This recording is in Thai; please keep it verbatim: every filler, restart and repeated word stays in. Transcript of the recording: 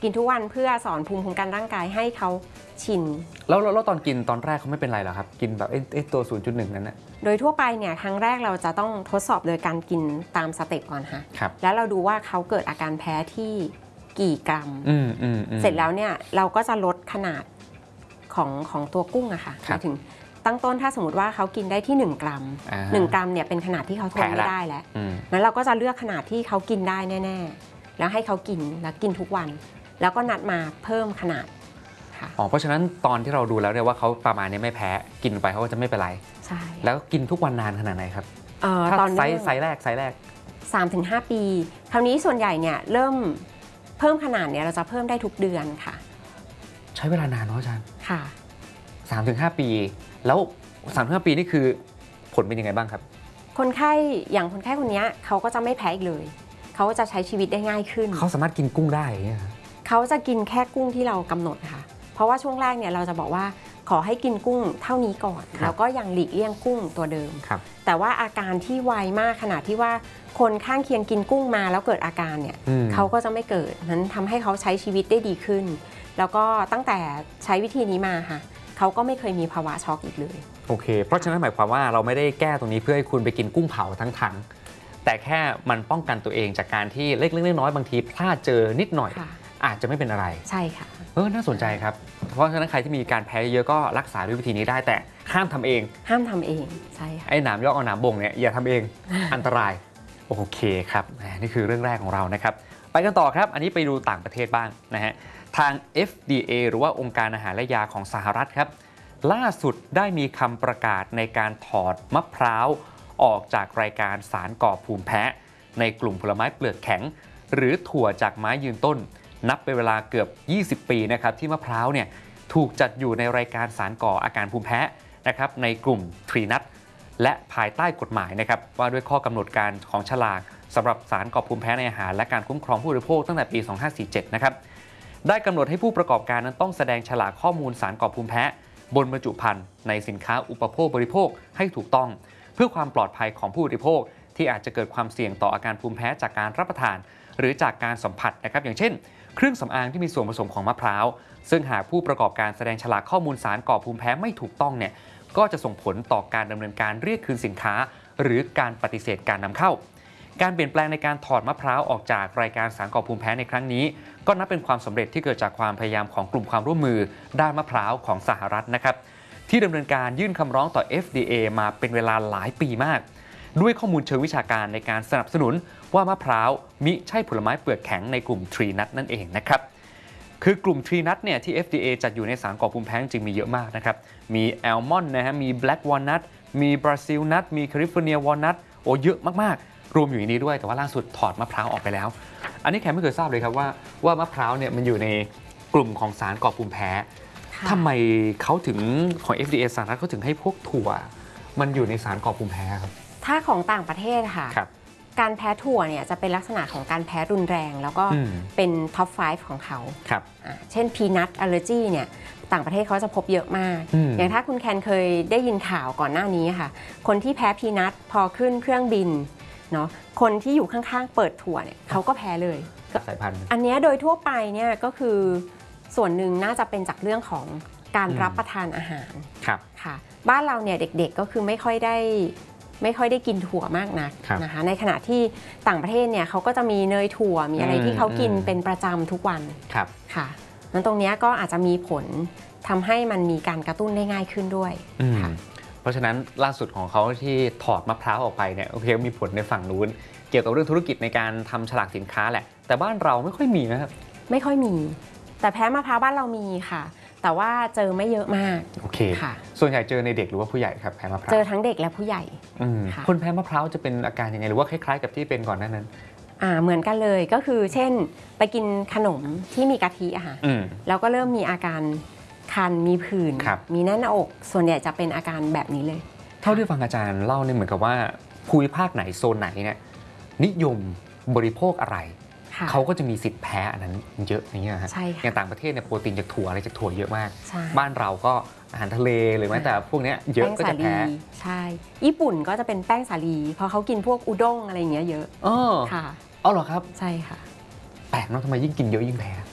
กินทุกวันเพื่อสอนภูมิคุ้มกันร่างกายให้เขาชินแล้วแล้วตอนกินตอนแรกเขาไม่เป็นไรหรอครับกินแบบเอ๊ะตัว ศูนย์จุดหนึ่ง นั้นนะโดยทั่วไปเนี่ยครั้งแรกเราจะต้องทดสอบโดยการกินตามสเต็ปก่อนค่ะแล้วเราดูว่าเขาเกิดอาการแพ้ที่กี่กรัมเสร็จแล้วเนี่ยเราก็จะลดขนาดของของตัวกุ้งอะค่ะหมายถึงตั้งต้นถ้าสมมติว่าเขากินได้ที่หนึ่งกรัมหนึ่งกรัมเนี่ยเป็นขนาดที่เขาทนไม่ได้แล้วงั้นเราก็จะเลือกขนาดที่เขากินได้แน่ๆแล้วให้เขากินแล้วกินทุกวันแล้วก็นัดมาเพิ่มขนาดค่ะอ๋อเพราะฉะนั้นตอนที่เราดูแล้วเนี่ยว่าเขาประมาณนี้ไม่แพ้กินไปเขาก็จะไม่เป็นไรใช่แล้วกินทุกวันนานขนาดไหนครับตอนไซส์ไซส์แรกไซส์แรกสามถึงห้า ปีคราวนี้ส่วนใหญ่เนี่ยเริ่มเพิ่มขนาดเนี่ยเราจะเพิ่มได้ทุกเดือนค่ะใช้เวลานานเนาะอาจารย์ค่ะสามถึงห้า ปีแล้วสามถึงห้า ปีนี่คือผลเป็นยังไงบ้างครับคนไข้อย่างคนไข้คนนี้เขาก็จะไม่แพ้อีกเลยเขาจะใช้ชีวิตได้ง่ายขึ้นเขาสามารถกินกุ้งได้เขาจะกินแค่กุ้งที่เรากำหนดค่ะเพราะว่าช่วงแรกเนี่ยเราจะบอกว่าขอให้กินกุ้งเท่านี้ก่อนแล้วก็ยังหลีกเลี่ยงกุ้งตัวเดิมแต่ว่าอาการที่ไวมากขนาดที่ว่าคนข้างเคียงกินกุ้งมาแล้วเกิดอาการเนี่ยเขาก็จะไม่เกิดนั้นทำให้เขาใช้ชีวิตได้ดีขึ้นแล้วก็ตั้งแต่ใช้วิธีนี้มาค่ะเขาก็ไม่เคยมีภาวะช็อกอีกเลยโอเคเพราะฉะนั้นหมายความว่าเราไม่ได้แก้ตรงนี้เพื่อให้คุณไปกินกุ้งเผาทั้งถังแต่แค่มันป้องกันตัวเองจากการที่เล็กๆน้อยๆบางทีพลาดเจอนิดหน่อยอาจจะไม่เป็นอะไรใช่ค่ะเออน่าสนใจครับเพราะฉะนั้นใครที่มีการแพ้เยอะก็รักษาด้วยวิธีนี้ได้แต่ห้ามทำเองห้ามทำเองใช่ค่ะไอ้หนามยอกเอาหนามบ่งเนี่ยอย่าทำเอง อันตรายโอเคครับนี่คือเรื่องแรกของเรานะครับไปกันต่อครับอันนี้ไปดูต่างประเทศบ้างนะฮะทาง เอฟ ดี เอ หรือว่าองค์การอาหารและยาของสหรัฐครับล่าสุดได้มีคำประกาศในการถอดมะพร้าวออกจากรายการสารก่อภูมิแพ้ในกลุ่มผลไม้เปลือกแข็งหรือถั่วจากไม้ยืนต้นนับเป็นเวลาเกือบยี่สิบปีนะครับที่มะพร้าวเนี่ยถูกจัดอยู่ในรายการสารก่ออาการภูมิแพ้นะครับในกลุ่มทรีนัทและภายใต้กฎหมายนะครับว่าด้วยข้อกำหนดการของฉลากสำหรับสารก่อภูมิแพ้ในอาหารและการคุ้มครองผู้บริโภคตั้งแต่ปีสองพันห้าร้อยสี่สิบเจ็ดนะครับได้กำหนดให้ผู้ประกอบการนั้นต้องแสดงฉลากข้อมูลสารก่อภูมิแพ้บนบรรจุภัณฑ์ในสินค้าอุปโภคบริโภคให้ถูกต้องเพื่อความปลอดภัยของผู้บริโภคที่อาจจะเกิดความเสี่ยงต่ออาการภูมิแพ้จากการรับประทานหรือจากการสัมผัสนะครับอย่างเช่นเครื่องสำอางที่มีส่วนผสมของมะพร้าวซึ่งหากผู้ประกอบการแสดงฉลากข้อมูลสารก่อภูมิแพ้ไม่ถูกต้องเนี่ยก็จะส่งผลต่อการดำเนินการเรียกคืนสินค้าหรือการปฏิเสธการนำเข้าการเปลี่ยนแปลงในการถอดมะพร้าวออกจากรายการสารก่อภูมิแพ้ในครั้งนี้ก็นับเป็นความสำเร็จที่เกิดจากความพยายามของกลุ่มความร่วมมือด้านมะพร้าวของสหรัฐนะครับที่ดำเนินการยื่นคำร้องต่อ เอฟ ดี เอ มาเป็นเวลาหลายปีมากด้วยข้อมูลเชิงวิชาการในการสนับสนุนว่ามะพร้าวมิใช่ผลไม้เปลือกแข็งในกลุ่มทรีนัทนั่นเองนะครับคือกลุ่มทรีนัทเนี่ยที่ เอฟ ดี เอ จัดอยู่ในสารก่อภูมิแพ้จริงมีเยอะมากนะครับมีแอลมอนด์นะฮะมีแบล็กวอลนัทมีบราซิลนัทมีแคลิฟอร์เนียวอลนัทโอ้เยอะมากๆรวมอยู่ในนี้ด้วยแต่ว่าล่าสุดถอดมะพร้าวออกไปแล้วอันนี้แขกไม่เคยทราบเลยครับว่าว่ามะพร้าวเนี่ยมันอยู่ในกลุ่มของสารก่อภูมิแพ้ทำไมเขาถึงของ เอฟ ดี เอ สหรัฐเขาถึงให้พวกถั่วมันอยู่ในสารก่อภูมิแพ้ครับถ้าของต่างประเทศค่ะการแพ้ถั่วเนี่ยจะเป็นลักษณะของการแพ้รุนแรงแล้วก็เป็นท็อปไฟว์ของเขาเช่นพีนัทอัลเลอร์จีเนี่ยต่างประเทศเขาจะพบเยอะมากอย่างถ้าคุณแคนเคยได้ยินข่าวก่อนหน้านี้ค่ะคนที่แพ้พีนัทพอขึ้นเครื่องบินเนาะคนที่อยู่ข้างๆเปิดถั่วเนี่ยเขาก็แพ้เลยสายพันธุ์อันนี้โดยทั่วไปเนี่ยก็คือส่วนหนึ่งน่าจะเป็นจากเรื่องของการรับประทานอาหารค่ะบ้านเราเนี่ยเด็กๆก็คือไม่ค่อยได้ไม่ค่อยได้กินถั่วมากนักนะคะในขณะที่ต่างประเทศเนี่ยเขาก็จะมีเนยถั่วมีอะไรที่เขากินเป็นประจำทุกวันค่ะนั้นตรงนี้ก็อาจจะมีผลทำให้มันมีการกระตุ้นได้ง่ายขึ้นด้วยค่ะเพราะฉะนั้นล่าสุดของเขาที่ถอดมะพร้าวออกไปเนี่ยโอเคมีผลในฝั่งนู้นเกี่ยวกับเรื่องธุรกิจในการทำฉลากสินค้าแหละแต่บ้านเราไม่ค่อยมีนะครับไม่ค่อยมีแต่แพ้มะพร้าวบ้านเรามีค่ะแต่ว่าเจอไม่เยอะมากโอเคค่ะส่วนใหญ่เจอในเด็กหรือว่าผู้ใหญ่ครับแพ้มะพร้าวเจอทั้งเด็กและผู้ใหญ่คนแพ้มะพร้าวจะเป็นอาการยังไงหรือว่าคล้ายๆกับที่เป็นก่อนหน้านั้นอ่าเหมือนกันเลยก็คือเช่นไปกินขนมที่มีกะทิอะค่ะแล้วก็เริ่มมีอาการคันมีผื่นมีแน่นหน้าอกส่วนใหญ่จะเป็นอาการแบบนี้เลยเท่าที่ฟังอาจารย์เล่าเนี่ยเหมือนกับว่าภูมิภาคไหนโซนไหนเนี่ยนิยมบริโภคอะไรเขาก็จะมีสิทธิ์แพ้อันนั้นเยอะอย่างเงี้ยฮะอย่างต่างประเทศเนี่ยโปรตีนจากถั่วอะไรจากถั่วเยอะมากบ้านเราก็อาหารทะเลหรือแม้แต่พวกนี้เยอะก็จะแพ้ใช่ญี่ปุ่นก็จะเป็นแป้งสาลีเพราะเขากินพวกอุด้งอะไรเงี้ยเยอะอ๋อค่ะอ๋อเหรอครับใช่ค่ะแปลกเนาะทำไมยิ่งกินเยอะยิ่งแพ้